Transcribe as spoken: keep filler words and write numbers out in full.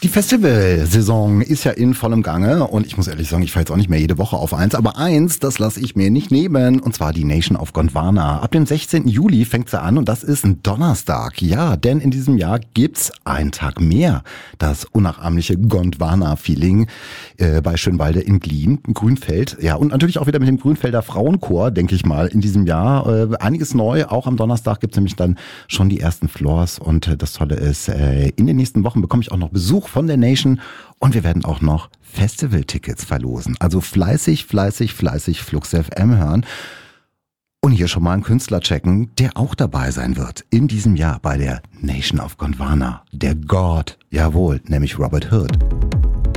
Die Festivalsaison ist ja in vollem Gange und ich muss ehrlich sagen, ich fahre jetzt auch nicht mehr jede Woche auf eins, aber eins, das lasse ich mir nicht nehmen, und zwar die Nation of Gondwana. Ab dem sechzehnten Juli fängt sie an und das ist ein Donnerstag. Ja, denn in diesem Jahr gibt's einen Tag mehr. Das unnachahmliche Gondwana-Feeling äh, bei Schönwalde in Glien, Grünfeld. Ja, und natürlich auch wieder mit dem Grünfelder Frauenchor, denke ich mal, in diesem Jahr. Äh, einiges neu, auch am Donnerstag gibt's nämlich dann schon die ersten Floors und äh, das Tolle ist, äh, in den nächsten Wochen bekomme ich auch noch Besuch von der Nation und wir werden auch noch Festivaltickets verlosen. Also fleißig, fleißig, fleißig Flux F M hören und hier schon mal einen Künstler checken, der auch dabei sein wird in diesem Jahr bei der Nation of Gondwana. Der God, jawohl, nämlich Robert Hood.